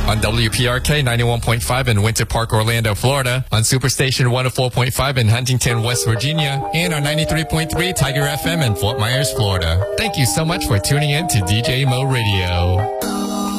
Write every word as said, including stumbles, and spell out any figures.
on W P R K ninety-one point five in Winter Park, Orlando, Florida, on Superstation one oh four point five in Huntington, West Virginia, and on ninety-three point three Tiger F M in Fort Myers, Florida. Thank you so much for tuning in to D J Mo Radio.